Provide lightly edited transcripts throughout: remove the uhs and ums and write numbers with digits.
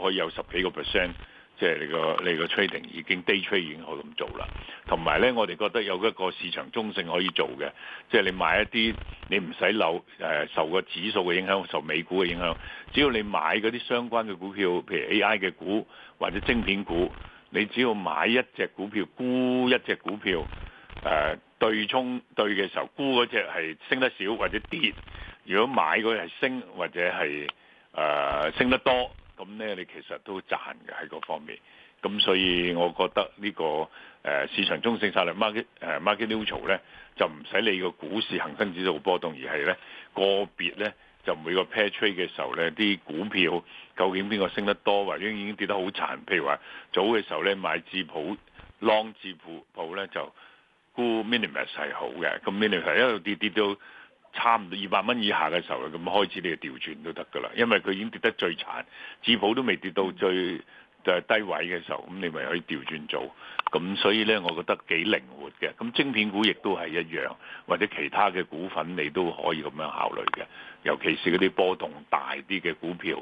可以有10幾個 percent， 即係你個 trading 已經 day trade 已經可以咁做啦。同埋咧，我哋覺得有一個市場中性可以做嘅，即係你買一啲你唔使受個指數嘅影響，受美股嘅影響，只要你買嗰啲相關嘅股票，譬如 AI 嘅股或者晶片股，你只要買一隻股票，沽一隻股票，對沖對嘅時候，沽嗰隻係升得少或者跌，如果買嗰隻係升或者係升得多，咁咧你其實都賺嘅喺嗰方面。咁所以我覺得呢個市場中性策略 market neutral 咧，就唔使理個股市恒生指數波動，而係咧個別咧就每個 pair trade 嘅時候咧，啲股票究竟邊個升得多，或者已經跌得好殘，譬如話早嘅時候咧買智普 long 智普咧就沽 Minimax 係好嘅，咁 Minimax 一路跌到差唔多200蚊以下嘅時候，咁開始你就調轉都得㗎啦，因為佢已經跌得最殘，智普都未跌到最低位嘅時候，咁你咪可以調轉做，咁所以呢，我覺得幾靈活嘅。咁晶片股亦都係一樣，或者其他嘅股份你都可以咁樣考慮嘅，尤其是嗰啲波動大啲嘅股票。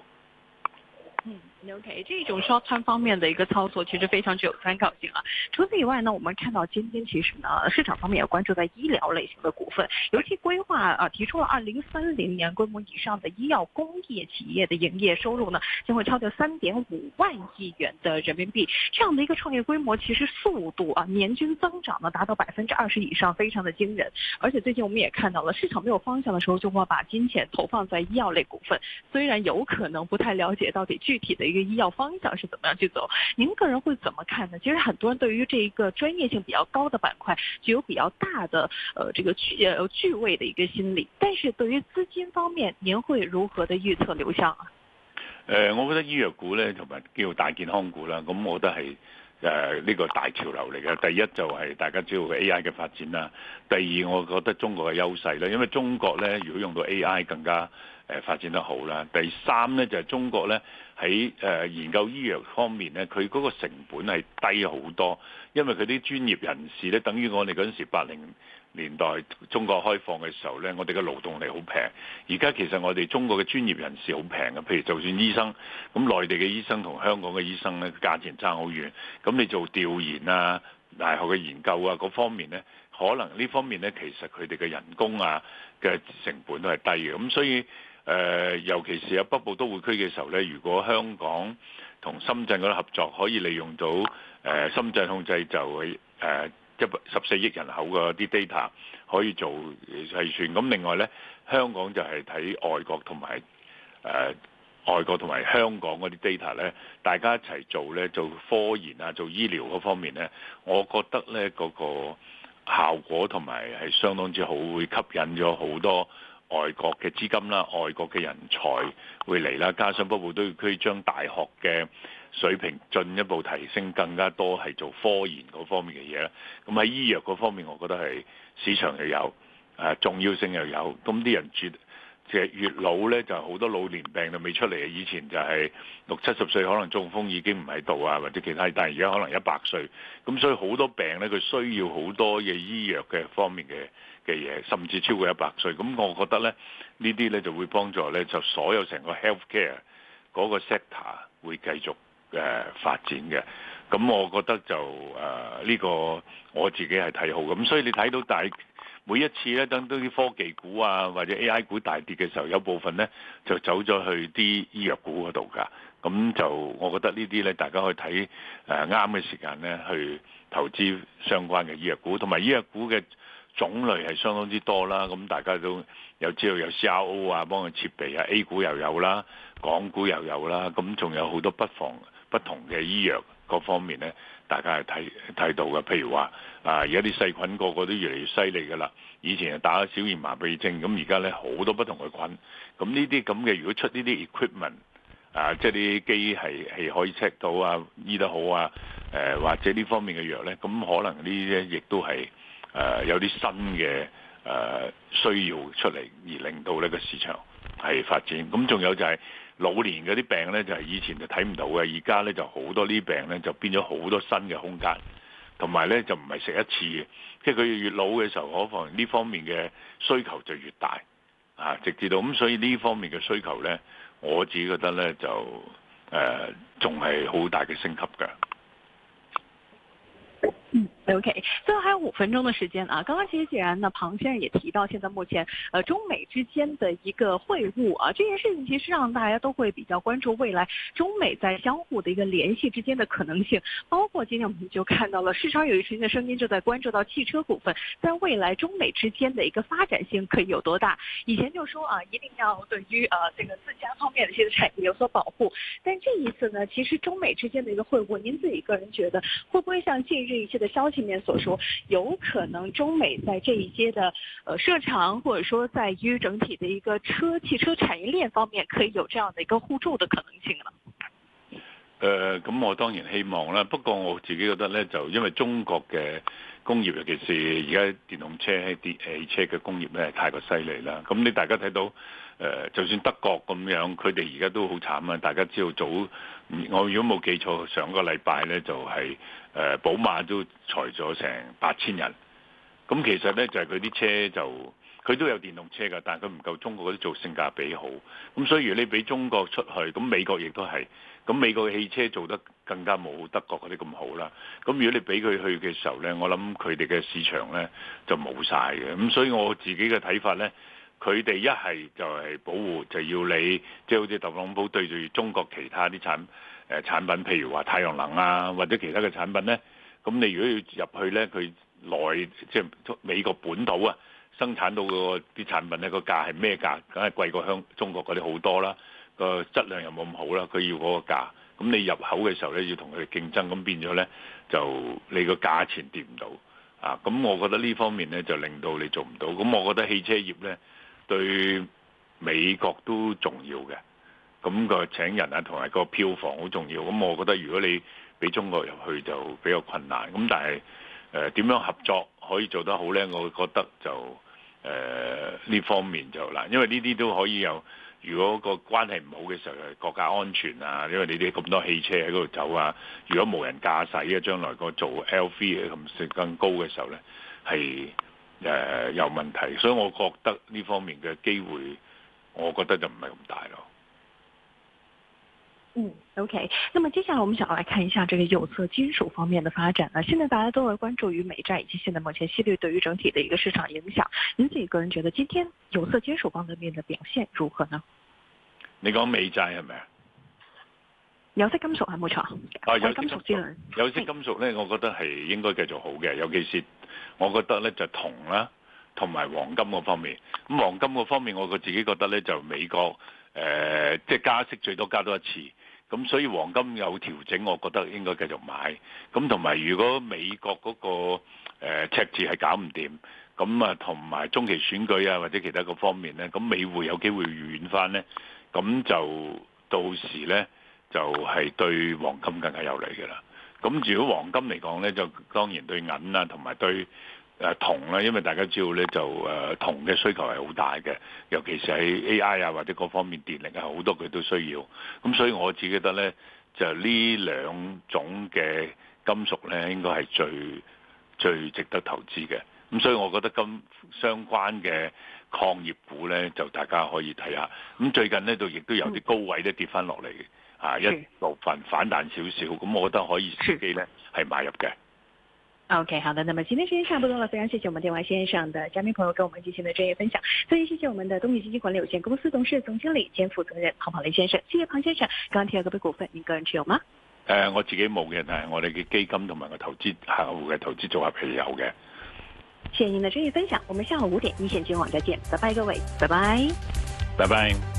OK， 這種 short term 方面的一個操作其實非常具有參考性啊。除此以外呢，我們看到今天其實呢市場方面也關注在醫療類型的股份，尤其規劃提出了2030年規模以上的醫藥工業企業的營業收入呢，將會超過3.5萬億元的人民幣。這樣的一個創業規模，其實速度年均增長呢達到20%以上，非常的驚人。而且最近我們也看到了，市場沒有方向的時候，就會把金錢投放在醫藥類股份。雖然有可能不太了解到底具體的一個醫藥方向是怎麼樣去走，您個人會怎麼看呢？其實很多人對於這一個專業性比較高的板塊具有比較大的這個趣味的一個心理，但是對於資金方面，您會如何的預測流向啊？ 我覺得醫藥股咧同埋叫大健康股啦，咁我覺得係呢個大潮流嚟嘅。第一就係大家知道嘅 AI 嘅發展啦，第二我覺得中國嘅優勢啦，因為中國咧如果用到 AI 更加發展得好啦。第三咧就係中國咧喺研究醫藥方面咧，佢嗰個成本係低好多，因為佢啲專業人士咧，等於我哋嗰陣時80年代中國開放嘅時候咧，我哋嘅勞動力好平。而家其實我哋中國嘅專業人士好平嘅，譬如就算醫生，咁內地嘅醫生同香港嘅醫生咧價錢差好遠。咁你做調研啊、大學嘅研究啊嗰方面咧，可能呢方面咧其實佢哋嘅人工啊嘅成本都係低嘅。咁所以尤其是有北部都會區嘅時候咧，如果香港同深圳嗰啲合作，可以利用到深圳控制就會14億人口嘅啲 data 可以做計算。咁另外咧，香港就係睇外國同埋香港嗰啲 data 咧，大家一齊做咧，做科研啊，做醫療嗰方面咧，我覺得咧嗰個效果同埋係相當之好，會吸引咗好多外國嘅資金啦、外國嘅人才會嚟啦，加上北部都會區將大學嘅水平進一步提升，更加多係做科研嗰方面嘅嘢啦。咁喺醫藥嗰方面，我覺得係市場又有重要性又有，咁啲人其實越老咧就好多老年病就未出嚟，以前就係60-70歲可能中風已經唔喺度啊，或者其他，但係而家可能100歲，咁所以好多病咧佢需要好多嘅醫藥嘅方面嘅嘢，甚至超過100歲。咁我覺得咧呢啲咧就會幫助咧就所有成個 healthcare 嗰個 sector 會繼續發展嘅。咁我覺得就呢個我自己係睇好。咁所以你睇到每一次咧，等到啲科技股啊或者 AI 股大跌嘅時候，有部分咧就走咗去啲醫藥股嗰度㗎。咁就我覺得呢啲咧，大家可以睇啱嘅時間咧去投資相關嘅醫藥股，同埋醫藥股嘅種類係相當之多啦。咁大家都有知道有 CRO 啊，幫佢設備啊 ，A 股又有啦，港股又有啦。咁仲有好多不同嘅醫藥各方面咧，大家係睇到嘅。譬如話而家啲細菌個個都越嚟越犀利㗎啦。以前係打小兒麻痹症，咁而家咧好多不同嘅菌。咁呢啲咁嘅，如果出呢啲 equipment 即係啲機係可以 check 到啊，醫得好啊，或者呢方面嘅藥咧，咁可能呢啲亦都係有啲新嘅需要出嚟，而令到呢個市場係發展。咁仲有就係老年嗰啲病咧，就係以前就睇唔到嘅，而家咧就好多呢啲病咧就變咗好多新嘅空間，同埋咧就唔係食一次嘅，即係佢越老嘅時候，可能呢方面嘅需求就越大直至到咁，所以呢方面嘅需求咧，我自己覺得咧就仲係好大嘅升級嘅。 OK， 最後還有5分鐘的時間啊！剛剛其實既然呢，龐先生也提到，現在目前中美之間的一個會晤啊，這件事情其實讓大家都會比較關注未來中美在相互的一個聯繫之間的可能性。包括今天我們就看到了市場有一群的聲音就在關注到汽車股份在未來中美之間的一個發展性可以有多大。以前就說啊，一定要對於這個自家方面的一些產業有所保護。但這一次呢，其實中美之間的一個會晤，您自己個人覺得會不會像近日一些的消息面所說，有可能中美在這一些的設廠，或者說在於整體的一個汽車產業鏈方面，可以有這樣的一個互助的可能性呢？ 咁我當然希望啦，不過我自己覺得呢，就因為中國嘅工業，尤其是而家電動車、汽車嘅工業呢，太過犀利啦。咁你大家睇到就算德國咁樣，佢哋而家都好慘啊！大家知道我如果冇記錯，上個禮拜呢就係寶馬都裁咗成8000人。咁其實呢，就係佢啲車佢都有電動車㗎，但係佢唔夠中國嗰啲做性價比好。咁所以如果你俾中國出去，咁美國亦都係。咁美國嘅汽車做得更加冇德國嗰啲咁好啦。咁如果你俾佢去嘅時候呢，我諗佢哋嘅市場呢就冇晒嘅。咁所以我自己嘅睇法呢，佢哋一係就係保護，就要你即係好似特朗普對住中國其他啲產品，譬如話太陽能啊，或者其他嘅產品呢。咁你如果要入去呢，佢內即係美國本土啊生產到嗰啲產品呢，個價係咩價？梗係貴過中國嗰啲好多啦。個質量又冇咁好啦，佢要嗰個價，咁你入口嘅時候呢，要同佢哋競爭，咁變咗呢，就你個價錢跌唔到啊！咁我覺得呢方面呢，就令到你做唔到，咁我覺得汽車業呢，對美國都重要嘅，咁個請人啊同埋個票房好重要，咁我覺得如果你俾中國入去就比較困難，咁但係點樣合作可以做得好呢？我覺得就呢方面就難，因為呢啲都可以有。如果個關係唔好嘅時候，國家安全啊，因為你哋咁多汽車喺嗰度走啊，如果無人駕駛啊，將來個做 L3 咁升更高嘅時候呢，係有問題，所以我覺得呢方面嘅機會，我覺得就唔係咁大咯。 OK， 那麼接下來我們想要來看一下這個有色金屬方面的發展呢。現在大家都會關注於美債以及現在目前息率對於整體的一個市場影響。您自己個人覺得今天有色金屬方面的表現如何呢？ 你講美債係咪啊？ 有色金屬係冇錯。有色金屬之類。 有色金屬呢，我覺得係應該繼續好嘅，尤其是我覺得呢就銅啦，同埋黃金嗰方面。咁黃金嗰方面，我自己覺得呢就美國即係加息最多加多一次。咁所以黃金有調整，我覺得應該繼續買。咁同埋如果美國嗰個赤字係搞唔掂，咁啊同埋中期選舉啊或者其他個方面呢，咁美匯有機會軟翻呢，咁就到時呢，就係對黃金更加有利嘅啦。咁如果黃金嚟講呢，就當然對銀啊同埋對銅啦，因為大家知道咧就銅嘅需求係好大嘅，尤其是喺 AI 啊或者各方面電力啊好多佢都需要，咁所以我自己覺得咧就呢兩種嘅金屬咧應該係最值得投資嘅，咁所以我覺得相關嘅礦業股咧就大家可以睇下，咁最近呢，就亦都有啲高位咧跌翻落嚟啊，一部分反彈少少，咁我覺得可以時機咧係買入嘅。 OK， 好的，那麼今天時間差不多了，非常謝謝我們電話線上的嘉賓朋友跟我們進行的專業分享，特別謝謝我們的東驥基金管理有限公司董事總經理兼負責人龐寶林先生，謝謝龐先生。剛剛提到嗰筆股份，您個人持有嗎？ 我自己冇嘅，但係我哋嘅基金同埋個投資客戶嘅投資組合係有嘅。 謝謝您的專業分享，我們下午5點一線金網再見，拜拜各位，拜拜， 拜拜。